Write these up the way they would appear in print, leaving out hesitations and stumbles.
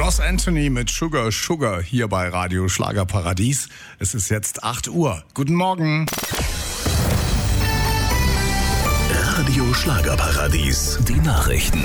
Ross Anthony mit Sugar Sugar hier bei Radio Schlagerparadies. Es ist jetzt 8 Uhr. Guten Morgen. Radio Schlagerparadies, die Nachrichten.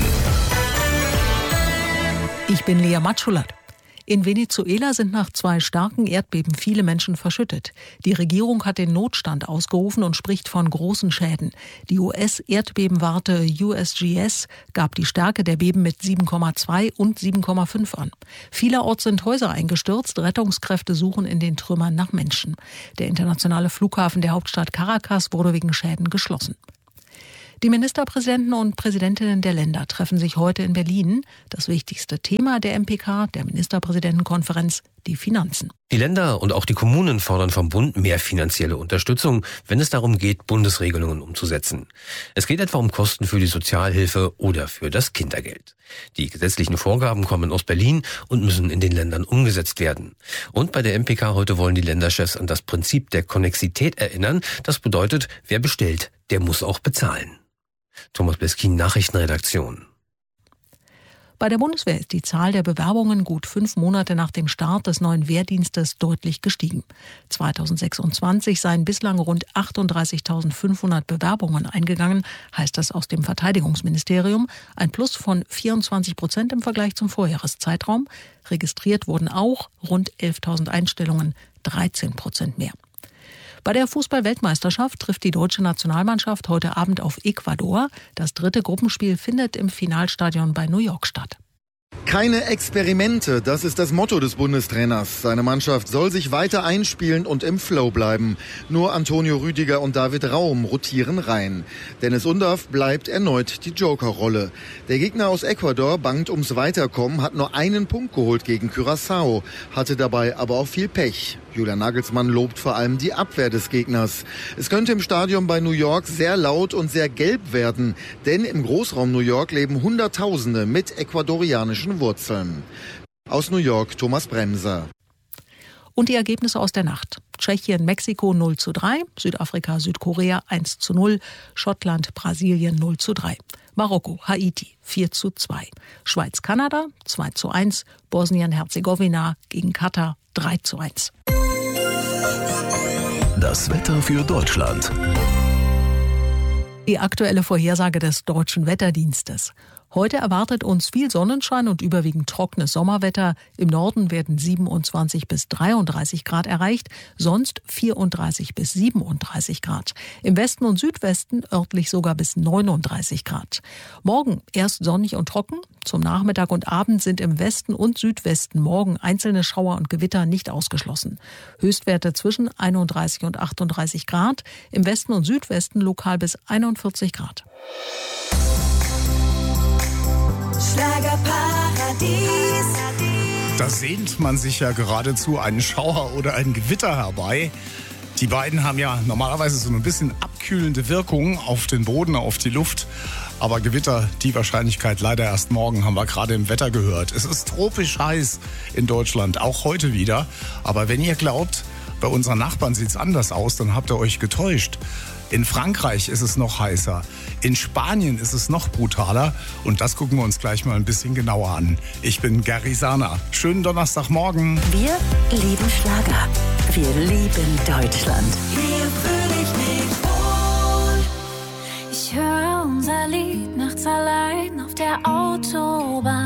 Ich bin Lea Matschulat. In Venezuela sind nach 2 starken Erdbeben viele Menschen verschüttet. Die Regierung hat den Notstand ausgerufen und spricht von großen Schäden. Die US-Erdbebenwarte USGS gab die Stärke der Beben mit 7,2 und 7,5 an. Vielerorts sind Häuser eingestürzt. Rettungskräfte suchen in den Trümmern nach Menschen. Der internationale Flughafen der Hauptstadt Caracas wurde wegen Schäden geschlossen. Die Ministerpräsidenten und Präsidentinnen der Länder treffen sich heute in Berlin. Das wichtigste Thema der MPK, der Ministerpräsidentenkonferenz, die Finanzen. Die Länder und auch die Kommunen fordern vom Bund mehr finanzielle Unterstützung, wenn es darum geht, Bundesregelungen umzusetzen. Es geht etwa um Kosten für die Sozialhilfe oder für das Kindergeld. Die gesetzlichen Vorgaben kommen aus Berlin und müssen in den Ländern umgesetzt werden. Und bei der MPK heute wollen die Länderchefs an das Prinzip der Konnexität erinnern. Das bedeutet, wer bestellt, der muss auch bezahlen. Thomas Beskin, Nachrichtenredaktion. Bei der Bundeswehr ist die Zahl der Bewerbungen gut 5 Monate nach dem Start des neuen Wehrdienstes deutlich gestiegen. 2026 seien bislang rund 38.500 Bewerbungen eingegangen, heißt das aus dem Verteidigungsministerium. Ein Plus von 24% im Vergleich zum Vorjahreszeitraum. Registriert wurden auch rund 11.000 Einstellungen, 13% mehr. Bei der Fußball-Weltmeisterschaft trifft die deutsche Nationalmannschaft heute Abend auf Ecuador. Das 3. Gruppenspiel findet im Finalstadion bei New York statt. Keine Experimente, das ist das Motto des Bundestrainers. Seine Mannschaft soll sich weiter einspielen und im Flow bleiben. Nur Antonio Rüdiger und David Raum rotieren rein. Dennis Undaff bleibt erneut die Joker-Rolle. Der Gegner aus Ecuador bangt ums Weiterkommen, hat nur einen Punkt geholt gegen Curaçao, hatte dabei aber auch viel Pech. Julian Nagelsmann lobt vor allem die Abwehr des Gegners. Es könnte im Stadion bei New York sehr laut und sehr gelb werden, denn im Großraum New York leben Hunderttausende mit ecuadorianischen Wurzeln. Aus New York Thomas Bremser. Und die Ergebnisse aus der Nacht. Tschechien, Mexiko 0:3, Südafrika, Südkorea 1:0, Schottland, Brasilien 0:3. Marokko, Haiti 4:2, Schweiz, Kanada 2:1, Bosnien-Herzegowina gegen Katar 3:1. Das Wetter für Deutschland. Die aktuelle Vorhersage des Deutschen Wetterdienstes. Heute erwartet uns viel Sonnenschein und überwiegend trockenes Sommerwetter. Im Norden werden 27 bis 33 Grad erreicht, sonst 34 bis 37 Grad. Im Westen und Südwesten örtlich sogar bis 39 Grad. Morgen erst sonnig und trocken. Zum Nachmittag und Abend sind im Westen und Südwesten morgen einzelne Schauer und Gewitter nicht ausgeschlossen. Höchstwerte zwischen 31 und 38 Grad. Im Westen und Südwesten lokal bis 41 Grad. Schlagerparadies. Da sehnt man sich ja geradezu einen Schauer oder ein Gewitter herbei. Die beiden haben ja normalerweise so ein bisschen abkühlende Wirkung auf den Boden, auf die Luft. Aber Gewitter, die Wahrscheinlichkeit leider erst morgen, haben wir gerade im Wetter gehört. Es ist tropisch heiß in Deutschland, auch heute wieder. Aber wenn ihr glaubt, bei unseren Nachbarn sieht es anders aus, dann habt ihr euch getäuscht. In Frankreich ist es noch heißer, in Spanien ist es noch brutaler und das gucken wir uns gleich mal ein bisschen genauer an. Ich bin Gary Sana. Schönen Donnerstagmorgen. Wir lieben Schlager. Wir lieben Deutschland. Hier fühle ich mich wohl. Ich höre unser Lied nachts allein auf der Autobahn.